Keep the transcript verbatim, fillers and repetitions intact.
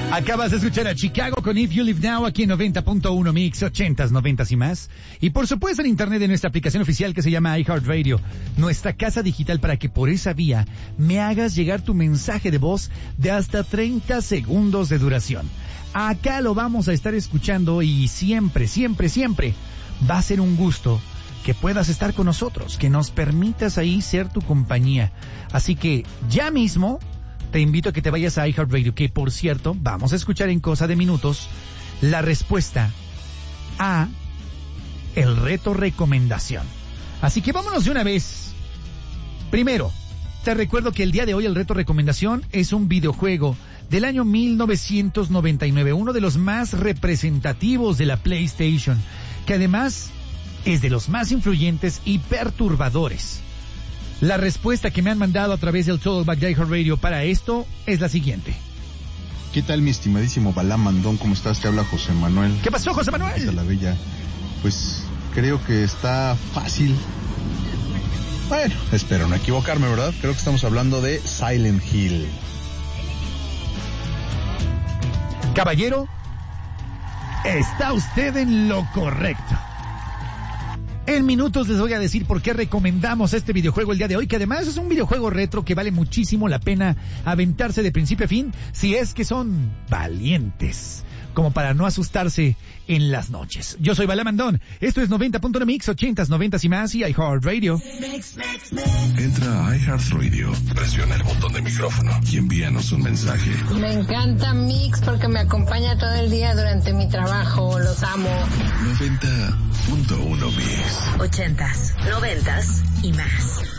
Acabas de escuchar a Chicago con If You Live Now aquí en noventa punto uno Mix, ochentas, noventas y más. Y por supuesto en internet en nuestra aplicación oficial que se llama iHeartRadio, nuestra casa digital para que por esa vía me hagas llegar tu mensaje de voz de hasta treinta segundos de duración. Acá lo vamos a estar escuchando y siempre, siempre, siempre va a ser un gusto que puedas estar con nosotros, que nos permitas ahí ser tu compañía. Así que ya mismo te invito a que te vayas a iHeartRadio, que por cierto, vamos a escuchar en cosa de minutos la respuesta a el reto recomendación. Así que vámonos de una vez. Primero, te recuerdo que el día de hoy el reto recomendación es un videojuego del año mil novecientos noventa y nueve, uno de los más representativos de la PlayStation, que además es de los más influyentes y perturbadores. La respuesta que me han mandado a través del Totalback de iHeartRadio para esto es la siguiente. ¿Qué tal, mi estimadísimo Balán Mandón? ¿Cómo estás? Te habla José Manuel. ¿Qué pasó, José Manuel? De la Bella. Pues creo que está fácil. Bueno, espero no equivocarme, ¿verdad? Creo que estamos hablando de Silent Hill. Caballero, está usted en lo correcto. En minutos les voy a decir por qué recomendamos este videojuego el día de hoy, que además es un videojuego retro que vale muchísimo la pena aventarse de principio a fin, si es que son valientes, como para no asustarse en las noches. Yo soy Balá Mandón, esto es noventa punto uno Mix, ochentas, noventas y más y iHeartRadio. Entra a iHeartRadio, presiona el botón de micrófono y envíanos un mensaje. Me encanta Mix porque me acompaña todo el día durante mi trabajo, los amo. noventa punto uno Mix. Ochentas, noventas y más.